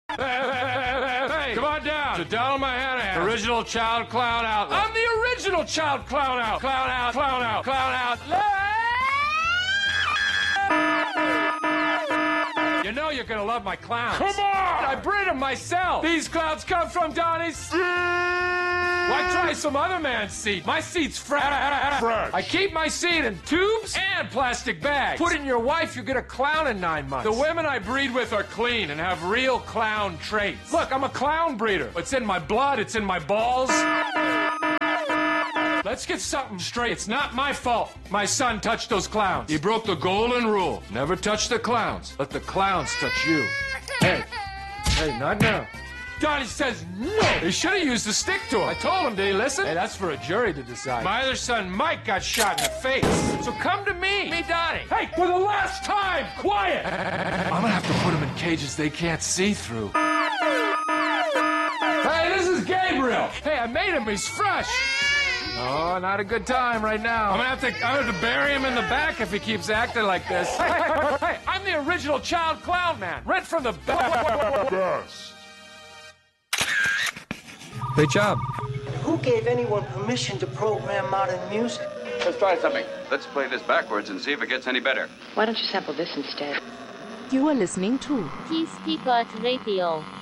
Hey, come on down to Donald Mahanahan, original child clown outlet. I'm the original child clown out. Clown out, clown out, clown out. You know you're gonna love my clowns. Come on! I breed them myself. These clowns come from Donnie's. Why try some other man's seed? My seed's fresh. I keep my seed in tubes and plastic bags. Put it in your wife, you get a clown in 9 months. The women I breed with are clean and have real clown traits. Look, I'm a clown breeder. It's in my blood, it's in my balls. Let's get something straight. It's not my fault my son touched those clowns. He broke the golden rule. Never touch the clowns. Let the clowns touch you. Hey, not now. Donnie says no. He should have used the stick to him. I told him, did he listen? Hey, that's for a jury to decide. My other son, Mike, got shot in the face. So come to me, Donnie. Hey, for the last time, quiet. I'm gonna have to put him in cages they can't see through. Hey, this is Gabriel. Hey, I made him. He's fresh. Oh, not a good time right now. I'm gonna have to bury him in the back if he keeps acting like this. Hey, I'm the original child clown man. Right from the best. Great job. Who gave anyone permission to program modern music? Let's try something. Let's play this backwards and see if it gets any better. Why don't you sample this instead? You are listening to T-Stickers Radio.